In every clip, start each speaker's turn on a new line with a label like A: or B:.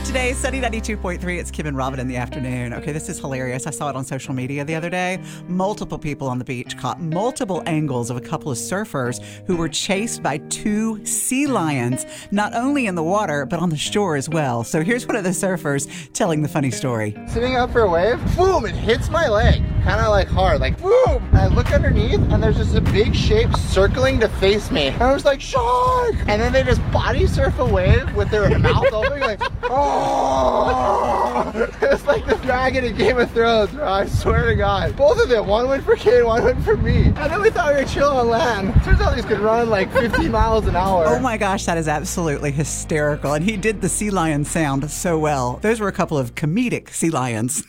A: Today, Sunny 92.3. It's Kim and Robin in the afternoon. Okay, this is hilarious. I saw it on social media the other day. Multiple people on the beach caught multiple angles of a couple of surfers who were chased by 2 sea lions, not only in the water, but on the shore as well. So here's one of the surfers telling the funny story.
B: Sitting up for a wave, boom, it hits my leg. Kind of like hard, like boom. And I look underneath and there's just a big shape circling to face me. And I was like, shark! And then they just body surf a wave with their mouth open, like, oh! It's like the dragon in Game of Thrones, bro. I swear to God. Both of them, one went for Kate, one went for me. And then we thought we were chilling on land. Turns out these could run like 50 miles an hour.
A: Oh my gosh, that is absolutely hysterical. And he did the sea lion sound so well. Those were a couple of comedic sea lions.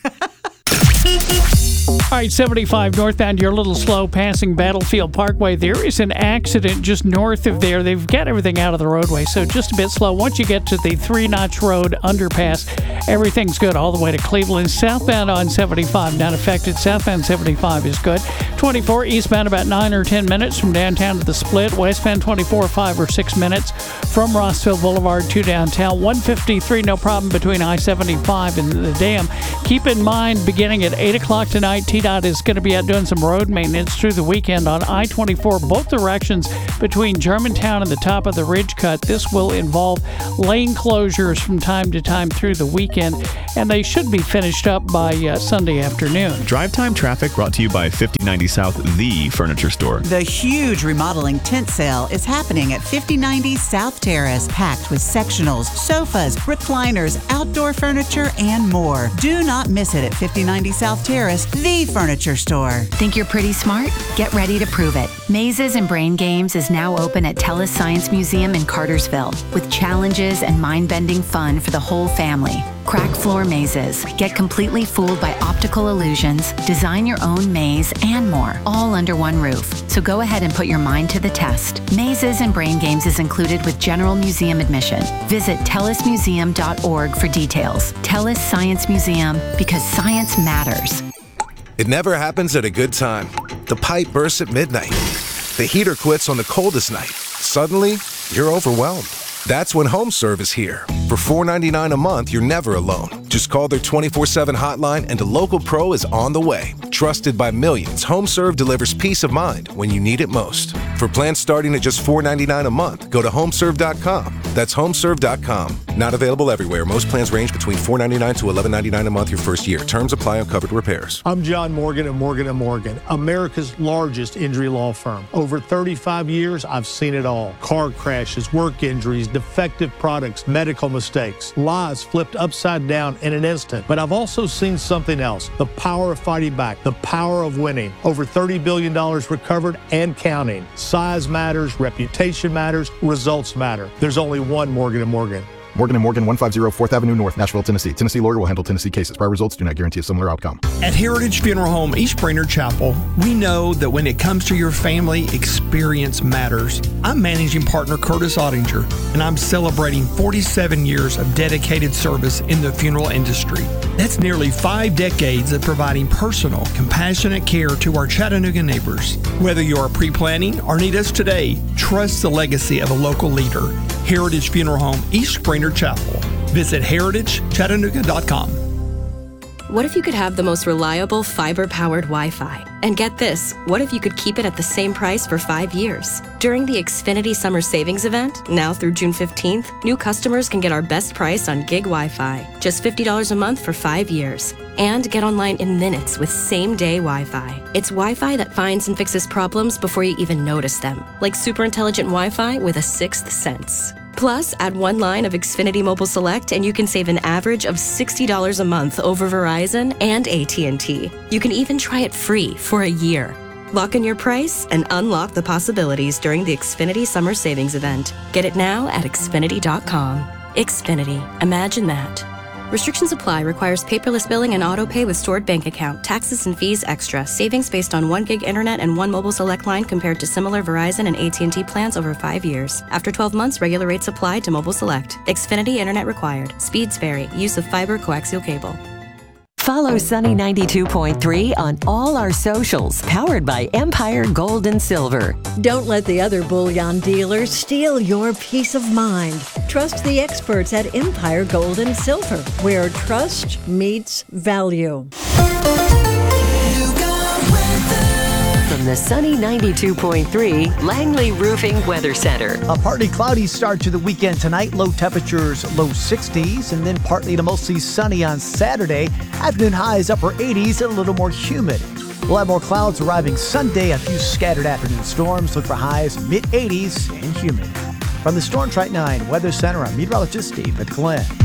C: All right, 75 northbound, you're a little slow passing Battlefield Parkway. There is an accident just north of there. They've got everything out of the roadway, so just a bit slow. Once you get to the 3-notch road underpass, everything's good all the way to Cleveland. Southbound on 75, not affected. Southbound 75 is good. 24 eastbound about 9 or 10 minutes from downtown to the Split. Westbound 24, 5 or 6 minutes from Rossville Boulevard to downtown. 153, no problem between I-75 and the dam. Keep in mind, beginning at 8 o'clock tonight, TDOT is going to be out doing some road maintenance through the weekend on I-24, both directions between Germantown and the top of the Ridge Cut. This will involve lane closures from time to time through the weekend, and they should be finished up by Sunday afternoon.
D: Drive time traffic brought to you by 5090 South, the furniture store.
A: The huge remodeling tent sale is happening at 5090 South Terrace, packed with sectionals, sofas, recliners, outdoor furniture, and more. Do not miss it at 5090 South Terrace, the furniture store.
E: Think you're pretty smart? Get ready to prove it. Mazes and Brain Games is now open at TELUS Science Museum in Cartersville, with challenges and mind-bending fun for the whole family. Crack floor mazes, get completely fooled by optical illusions, design your own maze, and more, all under one roof. So go ahead and put your mind to the test. Mazes and Brain Games is included with general museum admission. Visit telusmuseum.org for details. TELUS Science Museum, because science matters.
F: It never happens at a good time. The pipe bursts at midnight. The heater quits on the coldest night. Suddenly, you're overwhelmed. That's when HomeServe is here. For $4.99 a month, you're never alone. Just call their 24/7 hotline and a local pro is on the way. Trusted by millions, HomeServe delivers peace of mind when you need it most. For plans starting at just $4.99 a month, go to homeserve.com. That's homeserve.com. Not available everywhere. Most plans range between $4.99 to $11.99 a month your first year. Terms apply on covered repairs.
G: I'm John Morgan of Morgan & Morgan, America's largest injury law firm. Over 35 years, I've seen it all. Car crashes, work injuries, defective products, medical mistakes, lives flipped upside down in an instant. But I've also seen something else, the power of fighting back, the power of winning. Over $30 billion recovered and counting. Size matters, reputation matters, results matter. There's only one Morgan & Morgan.
H: Morgan & Morgan, 150 4th Avenue North, Nashville, Tennessee. Tennessee lawyer will handle Tennessee cases. Prior results do not guarantee a similar outcome.
I: At Heritage Funeral Home, East Brainerd Chapel, we know that when it comes to your family, experience matters. I'm managing partner Curtis Ottinger, and I'm celebrating 47 years of dedicated service in the funeral industry. That's nearly 5 decades of providing personal, compassionate care to our Chattanooga neighbors. Whether you are pre-planning or need us today, trust the legacy of a local leader. Heritage Funeral Home, East Brainerd Chapel. Visit heritagechattanooga.com.
J: What if you could have the most reliable fiber-powered Wi-Fi? And get this, what if you could keep it at the same price for 5 years? During the Xfinity Summer Savings Event, now through June 15th, new customers can get our best price on gig Wi-Fi, just $50 a month for 5 years. And get online in minutes with same-day Wi-Fi. It's Wi-Fi that finds and fixes problems before you even notice them, like super intelligent Wi-Fi with a sixth sense. Plus, add one line of Xfinity Mobile Select and you can save an average of $60 a month over Verizon and AT&T. You can even try it free for a year. Lock in your price and unlock the possibilities during the Xfinity Summer Savings Event. Get it now at Xfinity.com. Xfinity. Imagine that. Restrictions apply. Requires paperless billing and auto pay with stored bank account. Taxes and fees extra. Savings based on 1 gig internet and 1 mobile select line compared to similar Verizon and AT&T plans over 5 years. After 12 months, regular rates apply to mobile select. Xfinity internet required. Speeds vary. Use of fiber coaxial cable.
K: Follow Sunny 92.3 on all our socials, powered by Empire Gold and Silver.
L: Don't let the other bullion dealers steal your peace of mind. Trust the experts at Empire Gold and Silver, where trust meets value.
K: From the Sunny 92.3 Langley Roofing Weather Center.
M: A partly cloudy start to the weekend tonight. Low temperatures, low 60s, and then partly to mostly sunny on Saturday. Afternoon highs upper 80s and a little more humid. We'll have more clouds arriving Sunday. A few scattered afternoon storms. Look for highs mid 80s and humid. From the Storm Track 9 Weather Center, I'm meteorologist David Glenn.